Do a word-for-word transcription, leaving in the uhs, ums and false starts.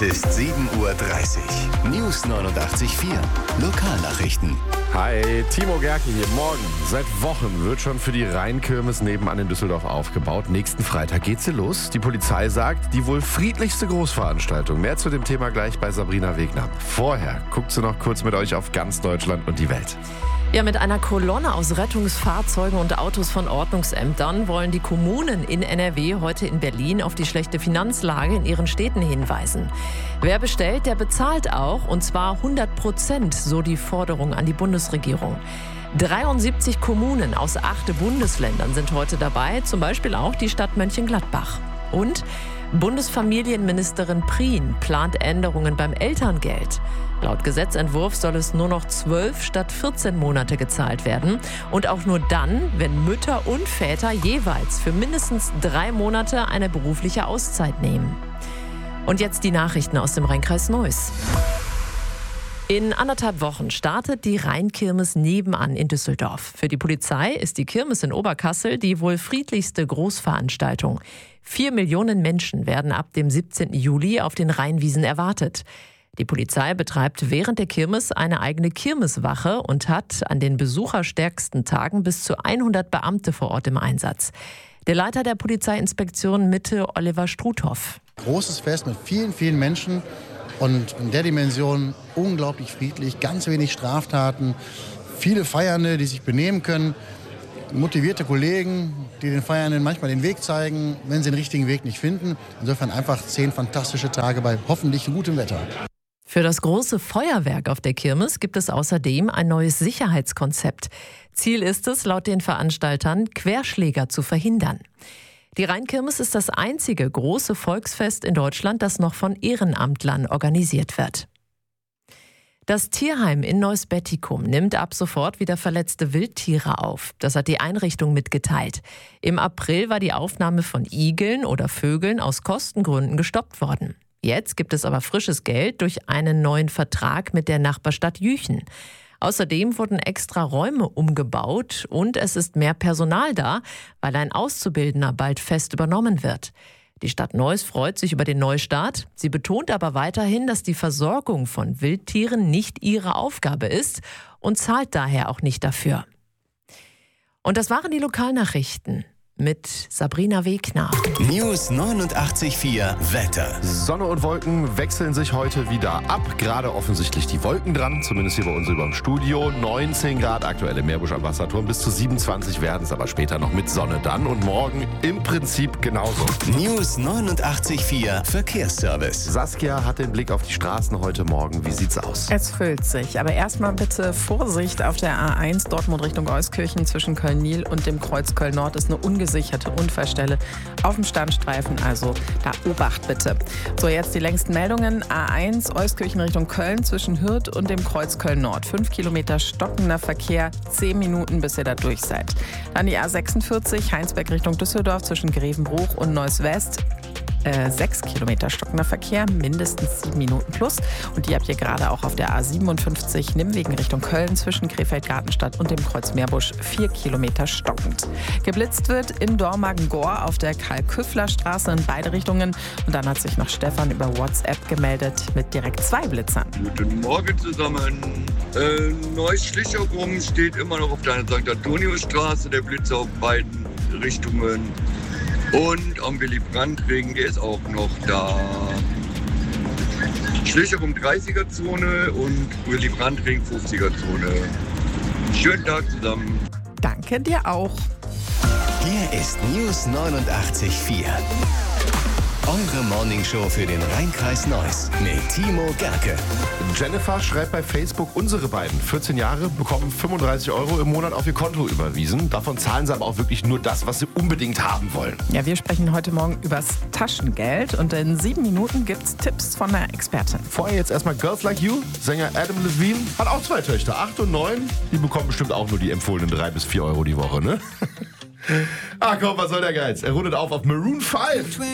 Ist sieben Uhr dreißig. News neunundachtzig Komma vier. Lokalnachrichten. Hi, Timo Gerke hier. Morgen. Seit Wochen wird schon für die Rheinkirmes nebenan in Düsseldorf aufgebaut. Nächsten Freitag geht sie los. Die Polizei sagt, die wohl friedlichste Großveranstaltung. Mehr zu dem Thema gleich bei Sabrina Wegner. Vorher guckt sie noch kurz mit euch auf ganz Deutschland und die Welt. Ja, mit einer Kolonne aus Rettungsfahrzeugen und Autos von Ordnungsämtern wollen die Kommunen in N R W heute in Berlin auf die schlechte Finanzlage in ihren Städten hinweisen. Wer bestellt, der bezahlt auch, und zwar hundert Prozent, so die Forderung an die Bundesregierung. dreiundsiebzig Kommunen aus acht Bundesländern sind heute dabei, zum Beispiel auch die Stadt Mönchengladbach. Und Bundesfamilienministerin Prien plant Änderungen beim Elterngeld. Laut Gesetzentwurf soll es nur noch zwölf statt vierzehn Monate gezahlt werden. Und auch nur dann, wenn Mütter und Väter jeweils für mindestens drei Monate eine berufliche Auszeit nehmen. Und jetzt die Nachrichten aus dem Rheinkreis Neuss. In anderthalb Wochen startet die Rheinkirmes nebenan in Düsseldorf. Für die Polizei ist die Kirmes in Oberkassel die wohl friedlichste Großveranstaltung. Vier Millionen Menschen werden ab dem siebzehnten Juli auf den Rheinwiesen erwartet. Die Polizei betreibt während der Kirmes eine eigene Kirmeswache und hat an den besucherstärksten Tagen bis zu hundert Beamte vor Ort im Einsatz. Der Leiter der Polizeiinspektion Mitte, Oliver Struthoff. Großes Fest mit vielen, vielen Menschen. Und in der Dimension unglaublich friedlich, ganz wenig Straftaten, viele Feiernde, die sich benehmen können, motivierte Kollegen, die den Feiernden manchmal den Weg zeigen, wenn sie den richtigen Weg nicht finden. Insofern einfach zehn fantastische Tage bei hoffentlich gutem Wetter. Für das große Feuerwerk auf der Kirmes gibt es außerdem ein neues Sicherheitskonzept. Ziel ist es, laut den Veranstaltern, Querschläger zu verhindern. Die Rheinkirmes ist das einzige große Volksfest in Deutschland, das noch von Ehrenamtlern organisiert wird. Das Tierheim in Neuss-Bettikum nimmt ab sofort wieder verletzte Wildtiere auf. Das hat die Einrichtung mitgeteilt. Im April war die Aufnahme von Igeln oder Vögeln aus Kostengründen gestoppt worden. Jetzt gibt es aber frisches Geld durch einen neuen Vertrag mit der Nachbarstadt Jüchen. Außerdem wurden extra Räume umgebaut und es ist mehr Personal da, weil ein Auszubildender bald fest übernommen wird. Die Stadt Neuss freut sich über den Neustart. Sie betont aber weiterhin, dass die Versorgung von Wildtieren nicht ihre Aufgabe ist und zahlt daher auch nicht dafür. Und das waren die Lokalnachrichten mit Sabrina Wegner. News neunundachtzig Komma vier Wetter. Sonne und Wolken wechseln sich heute wieder ab. Gerade offensichtlich die Wolken dran, zumindest hier bei uns über dem Studio. neunzehn Grad aktuell im Meerbusch am Wasserturm. Bis zu siebenundzwanzig werden es aber später noch mit Sonne dann. Und morgen im Prinzip genauso. News neunundachtzig Komma vier Verkehrsservice. Saskia hat den Blick auf die Straßen heute Morgen. Wie sieht's aus? Es füllt sich. Aber erstmal bitte Vorsicht auf der A eins, Dortmund Richtung Euskirchen zwischen Köln-Nil und dem Kreuz Köln-Nord ist eine ungesicherte Unfallstelle auf dem Standstreifen, also da Obacht bitte. So, jetzt die längsten Meldungen. A eins, Euskirchen Richtung Köln zwischen Hürth und dem Kreuz Köln-Nord. Fünf Kilometer stockender Verkehr, zehn Minuten, bis ihr da durch seid. Dann die A sechsundvierzig, Heinsberg Richtung Düsseldorf zwischen Grevenbruch und Neuss-West. Äh, sechs Kilometer stockender Verkehr, mindestens sieben Minuten plus. Und die habt ihr gerade auch auf der A siebenundfünfzig, Nimwegen Richtung Köln zwischen Krefeld-Gartenstadt und dem Kreuz Meerbusch, vier Kilometer stockend. Geblitzt wird in Dormagen-Gohr auf der Karl-Küffler-Straße in beide Richtungen. Und dann hat sich noch Stefan über WhatsApp gemeldet mit direkt zwei Blitzern. Guten Morgen zusammen. Äh, Neuss-Schlicherum steht immer noch auf der Sankt Antoniusstraße, der Blitzer auf beiden Richtungen. Und am Willy-Brandt-Ring, der ist auch noch da. Schlicherum dreißiger-Zone und Willy-Brandt-Ring fünfziger-Zone. Schönen Tag zusammen. Danke dir auch. Hier ist News neunundachtzig Komma vier. Eure Morningshow für den Rheinkreis Neuss mit Timo Gerke. Jennifer schreibt bei Facebook, unsere beiden, vierzehn Jahre, bekommen fünfunddreißig Euro im Monat auf ihr Konto überwiesen. Davon zahlen sie aber auch wirklich nur das, was sie unbedingt haben wollen. Ja, wir sprechen heute Morgen übers Taschengeld und in sieben Minuten gibt's Tipps von der Expertin. Vorher jetzt erstmal Girls Like You. Sänger Adam Levine hat auch zwei Töchter, acht und neun. Die bekommen bestimmt auch nur die empfohlenen drei bis vier Euro die Woche, ne? Ach komm, was soll der Geiz? Er rundet auf auf Maroon fünf.